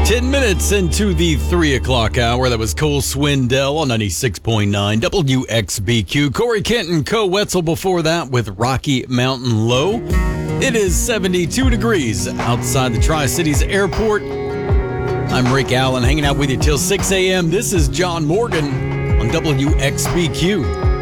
10 minutes into the 3 o'clock hour. That was Cole Swindell on 96.9 WXBQ. Corey Kenton, Co Wetzel before that with Rocky Mountain Low. It is 72 degrees outside the Tri-Cities Airport. I'm Rick Allen hanging out with you till 6 a.m. This is John Morgan on WXBQ.